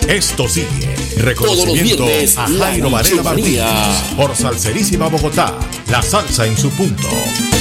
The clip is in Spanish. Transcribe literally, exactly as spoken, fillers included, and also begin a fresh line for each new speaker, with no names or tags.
Esto sigue.
Todos los
Reconocimiento
viernes,
a
la
Jairo Varela
Nochemanía.
Martínez por Salserísima Bogotá. La salsa en su punto.